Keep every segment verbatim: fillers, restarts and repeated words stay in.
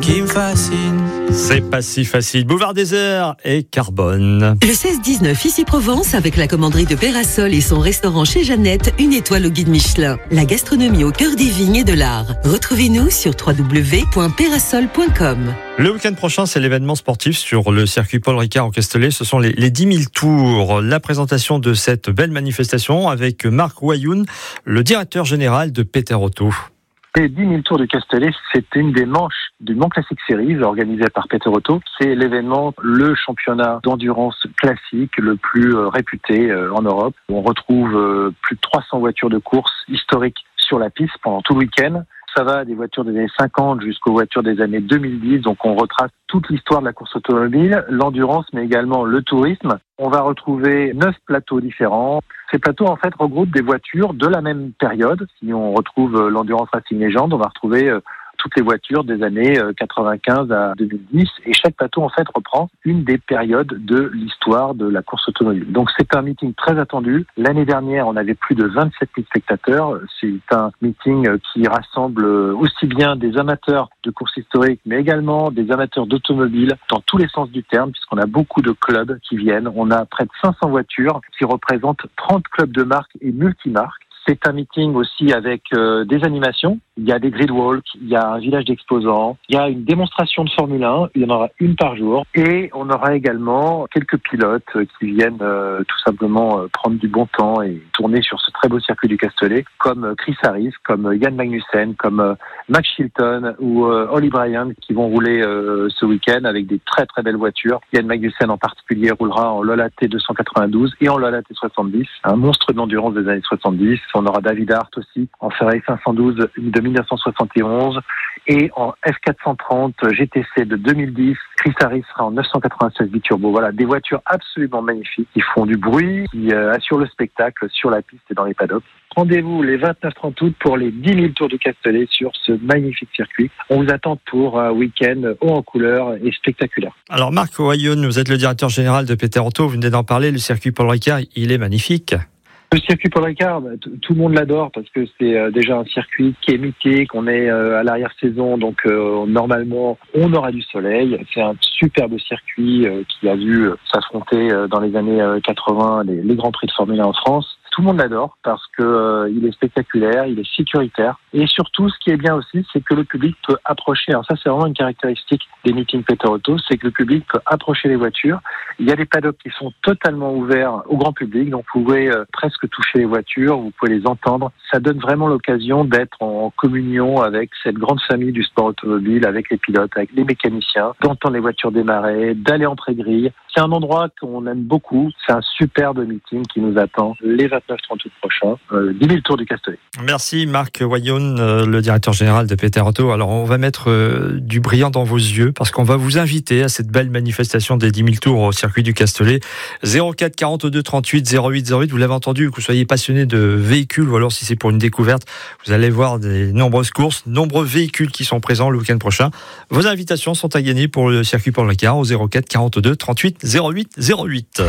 qui me fascine. C'est pas si facile. Boulevard Désert et Carbone. Le seize dix-neuf, ici Provence, avec la commanderie de Pérasol et son restaurant chez Jeannette, une étoile au guide Michelin. La gastronomie au cœur des vignes et de l'art. Retrouvez-nous sur w w w point pérasol point com. Le week-end prochain, c'est l'événement sportif sur le circuit Paul Ricard au Castellet. Ce sont les, les dix mille tours. La présentation de cette belle manifestation avec Marc Wayoun, le directeur général de Peter Auto. Les dix mille tours du Castellet, c'est une des manches du Mont Classic Series organisée par Peter Auto. C'est l'événement, le championnat d'endurance classique le plus euh, réputé euh, en Europe. On retrouve euh, plus de trois cents voitures de course historiques sur la piste pendant tout le week-end. Ça va des voitures des années cinquante jusqu'aux voitures des années deux mille dix. Donc on retrace toute l'histoire de la course automobile, l'endurance, mais également le tourisme. On va retrouver neuf plateaux différents. Ces plateaux, en fait, regroupent des voitures de la même période. Si on retrouve l'Endurance Racing Legend, on va retrouver toutes les voitures des années quatre-vingt-quinze à deux mille dix. Et chaque plateau, en fait, reprend une des périodes de l'histoire de la course automobile. Donc, c'est un meeting très attendu. L'année dernière, on avait plus de vingt-sept mille spectateurs. C'est un meeting qui rassemble aussi bien des amateurs de course historique, mais également des amateurs d'automobile dans tous les sens du terme, puisqu'on a beaucoup de clubs qui viennent. On a près de cinq cents voitures qui représentent trente clubs de marques et multimarques. C'est un meeting aussi avec euh, des animations. Il y a des grid walks, il y a un village d'exposants, il y a une démonstration de Formule un, il y en aura une par jour. Et on aura également quelques pilotes qui viennent euh, tout simplement euh, prendre du bon temps et tourner sur ce très beau circuit du Castellet, comme Chris Harris, comme Jan Magnussen, comme euh, Max Chilton ou euh, Holly Bryant qui vont rouler euh, ce week-end avec des très très belles voitures. Jan Magnussen en particulier roulera en Lola T deux cent quatre-vingt-douze et en Lola T soixante-dix, un monstre de l'endurance des années soixante-dix. On aura David Hart aussi en Ferrari cinq cent douze de mille neuf cent soixante et onze et en F quatre cent trente G T C de deux mille dix. Chris Harris sera en neuf cent quatre-vingt-seize biturbo. Voilà, des voitures absolument magnifiques qui font du bruit, qui euh, assurent le spectacle sur la piste et dans les paddocks. Rendez-vous les vingt-neuf trente août pour les dix mille tours du Castellet sur ce magnifique circuit. On vous attend pour un week-end haut en couleur et spectaculaire. Alors Marc Wayoun, vous êtes le directeur général de Peter Auto, vous venez d'en parler, le circuit Paul Ricard, il est magnifique. Le circuit Paul Ricard, bah, t- tout le monde l'adore parce que c'est euh, déjà un circuit qui est mythique. On est euh, à l'arrière-saison, donc euh, normalement on aura du soleil. C'est un superbe circuit euh, qui a vu euh, s'affronter euh, dans les années euh, quatre-vingts les, les grands prix de Formule un en France. Tout le monde l'adore parce que euh, il est spectaculaire, il est sécuritaire et surtout ce qui est bien aussi, c'est que le public peut approcher. Alors ça, c'est vraiment une caractéristique des meetings Peter Auto, c'est que le public peut approcher les voitures. Il y a des paddocks qui sont totalement ouverts au grand public, donc vous pouvez euh, presque toucher les voitures, vous pouvez les entendre. Ça donne vraiment l'occasion d'être en communion avec cette grande famille du sport automobile, avec les pilotes, avec les mécaniciens, d'entendre les voitures démarrer, d'aller en pré-grille. C'est un endroit qu'on aime beaucoup. C'est un superbe meeting qui nous attend les vingt-neuf trente août prochains, euh, dix mille tours du Castellet. Merci Marc Wayoun, euh, le directeur général de Peter Auto. Alors on va mettre euh, du brillant dans vos yeux parce qu'on va vous inviter à cette belle manifestation des dix mille tours au circuit du Castellet. zéro quatre quarante-deux trente-huit zéro huit zéro huit, vous l'avez entendu, que vous soyez passionné de véhicules ou alors si c'est pour une découverte, vous allez voir des nombreuses courses, nombreux véhicules qui sont présents le week-end prochain. Vos invitations sont à gagner pour le circuit Paul Ricard au zéro quatre quarante-deux trente-huit zéro huit zéro huit.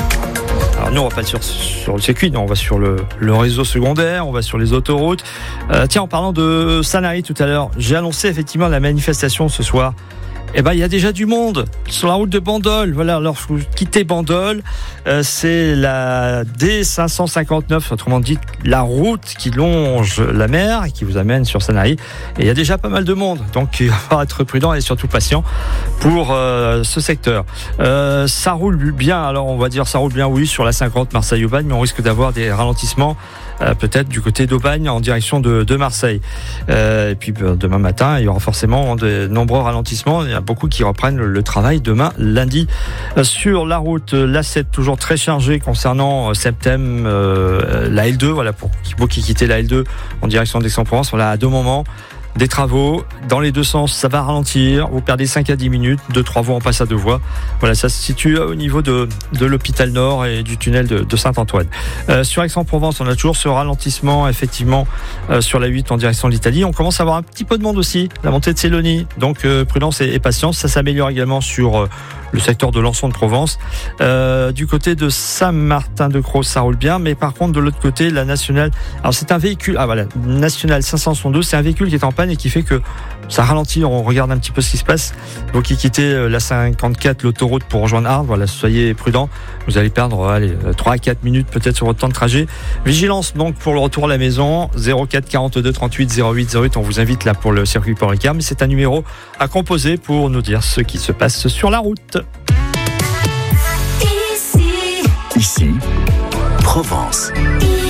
Alors nous on va pas sur, sur le circuit, non, on va sur le, le réseau secondaire, on va sur les autoroutes. Euh, tiens, en parlant de Sanary tout à l'heure, j'ai annoncé effectivement la manifestation ce soir. Eh ben, il y a déjà du monde sur la route de Bandol. Voilà, alors vous quittez Bandol, euh, c'est la D cinq cent cinquante-neuf, autrement dit la route qui longe la mer et qui vous amène sur Sanary. Et il y a déjà pas mal de monde, donc il va falloir être prudent et surtout patient pour euh, ce secteur. Euh, ça roule bien, alors on va dire ça roule bien, oui, sur la cinquante Marseille-Aubagne, mais on risque d'avoir des ralentissements. Euh, peut-être du côté d'Aubagne en direction de, de Marseille. Euh, et puis euh, demain matin, il y aura forcément de nombreux ralentissements. Il y a beaucoup qui reprennent le, le travail demain, lundi. Euh, sur la route, l'A sept toujours très chargée concernant euh, Septem, euh, la L deux. Voilà, pour vous qui quittez la L deux en direction d'Aix-en-Provence, voilà, à deux moments. Des travaux dans les deux sens, ça va ralentir. Vous perdez cinq à dix minutes, deux trois voies, on passe à deux voies. Voilà, ça se situe au niveau de, de l'hôpital Nord et du tunnel de, de Saint-Antoine. Euh, sur Aix-en-Provence, on a toujours ce ralentissement, effectivement, euh, sur la huit en direction de l'Italie. On commence à avoir un petit peu de monde aussi, la montée de Célonie. Donc, euh, prudence et, et patience. Ça s'améliore également sur euh, le secteur de Lançon de Provence. Euh, du côté de Saint-Martin-de-Croix, ça roule bien, mais par contre, de l'autre côté, la nationale. Alors, c'est un véhicule, ah voilà, nationale cinq cent soixante-douze, c'est un véhicule qui est en panne et qui fait que ça ralentit. On regarde un petit peu ce qui se passe. Vous qui quittez la cinquante-quatre, l'autoroute pour rejoindre Arles, voilà, soyez prudents. Vous allez perdre allez, trois à quatre minutes peut-être sur votre temps de trajet. Vigilance donc pour le retour à la maison. zéro quatre quarante-deux trente-huit zéro huit zéro huit. On vous invite là pour le circuit Paul Ricard, mais c'est un numéro à composer pour nous dire ce qui se passe sur la route. Ici, Ici Provence.